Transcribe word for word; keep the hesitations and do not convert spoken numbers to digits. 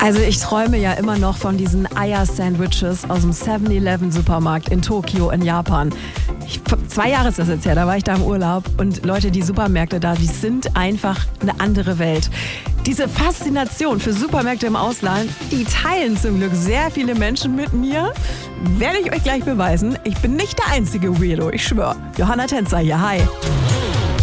Also ich träume ja immer noch von diesen Eier-Sandwiches aus dem seven eleven Supermarkt in Tokio in Japan. Ich, zwei Jahre ist das jetzt her, da war ich da im Urlaub und Leute, die Supermärkte da, die sind einfach eine andere Welt. Diese Faszination für Supermärkte im Ausland, die teilen zum Glück sehr viele Menschen mit mir. Werde ich euch gleich beweisen. Ich bin nicht der einzige Weirdo, ich schwöre. Johanna Tänzer hier, hi.